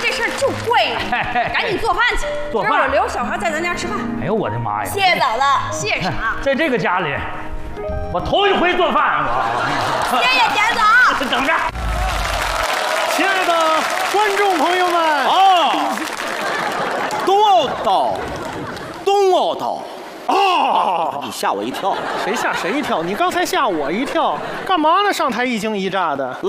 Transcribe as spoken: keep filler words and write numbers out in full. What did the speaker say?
这事儿就怪你，赶紧做饭去。 做饭。 待会儿留小孩在咱家吃饭。 哎呦我的妈呀！ 谢谢嫂子，谢啥？ 在这个家里，我头一回做饭，我。 谢谢田总。 等着。 亲爱的观众朋友们啊，冬奥岛，冬奥岛。哦，你吓我一跳！ 谁吓谁一跳？你刚才吓我一跳，干嘛呢？上台一惊一乍的。